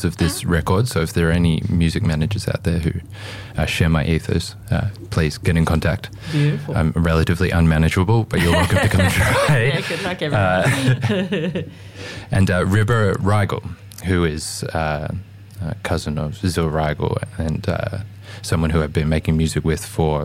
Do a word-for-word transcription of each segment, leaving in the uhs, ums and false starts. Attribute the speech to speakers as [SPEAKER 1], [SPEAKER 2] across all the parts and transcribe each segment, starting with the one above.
[SPEAKER 1] of this record. So if there are any music managers out there who uh, share my ethos, uh, please get in contact.
[SPEAKER 2] Beautiful.
[SPEAKER 1] I'm relatively unmanageable, but you're welcome to come and try.
[SPEAKER 2] Yeah, good luck, everyone.
[SPEAKER 1] Uh, and uh, Ribba Rigel, who is uh, a cousin of Zil Rigel and uh, someone who I've been making music with for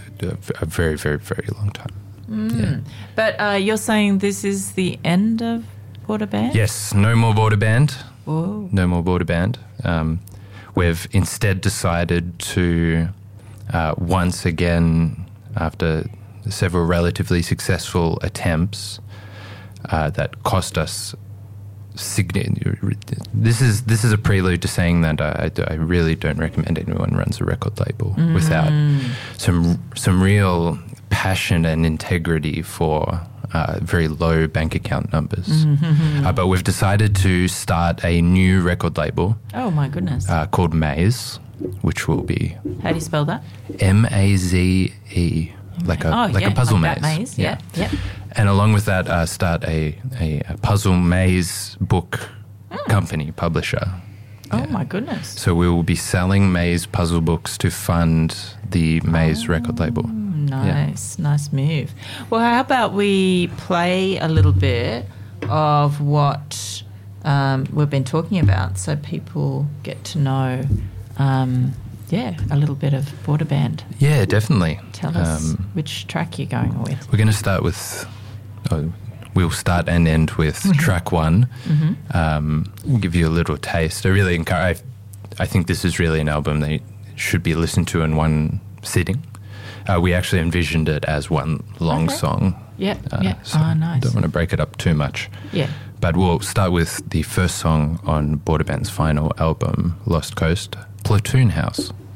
[SPEAKER 1] a very, very, very long time.
[SPEAKER 2] Mm.
[SPEAKER 1] Yeah.
[SPEAKER 2] But uh, you're saying this is the end of Border Band?
[SPEAKER 1] Yes, no more Border Band.
[SPEAKER 2] Whoa.
[SPEAKER 1] No more Border Band. Um, we've instead decided to uh, once again, after several relatively successful attempts uh, that cost us significant. This is this is a prelude to saying that I, I really don't recommend anyone runs a record label mm. without some some real passion and integrity for uh, very low bank account numbers. Mm-hmm. Uh, but we've decided to start a new record label.
[SPEAKER 2] Oh my goodness!
[SPEAKER 1] Uh, called Maze, which will be.
[SPEAKER 2] How do you spell that?
[SPEAKER 1] M A Z E, like a
[SPEAKER 2] oh,
[SPEAKER 1] like
[SPEAKER 2] yeah,
[SPEAKER 1] a puzzle
[SPEAKER 2] like
[SPEAKER 1] maze.
[SPEAKER 2] maze. Yeah, yeah.
[SPEAKER 1] And along with that, uh, start a, a, a puzzle maze book mm. company, publisher.
[SPEAKER 2] Oh,
[SPEAKER 1] yeah.
[SPEAKER 2] my goodness.
[SPEAKER 1] So we will be selling Maze puzzle books to fund the Maze
[SPEAKER 2] oh,
[SPEAKER 1] record label.
[SPEAKER 2] Nice, yeah. nice move. Well, how about we play a little bit of what um, we've been talking about so people get to know, um, yeah, a little bit of Border Band.
[SPEAKER 1] Yeah, definitely.
[SPEAKER 2] Tell us
[SPEAKER 1] um,
[SPEAKER 2] which track you're going with.
[SPEAKER 1] We're going to start with... Oh, we'll start and end with track one. Mm-hmm. Um, give you a little taste. I really encourage. I, I think this is really an album that should be listened to in one sitting. Uh, we actually envisioned it as one long
[SPEAKER 2] okay.
[SPEAKER 1] song.
[SPEAKER 2] Yeah,
[SPEAKER 1] uh,
[SPEAKER 2] yeah.
[SPEAKER 1] So
[SPEAKER 2] oh, nice.
[SPEAKER 1] Don't want to break it up too much.
[SPEAKER 2] Yeah.
[SPEAKER 1] But we'll start with the first song on Border Band's final album, Lost Coast, Platoon House.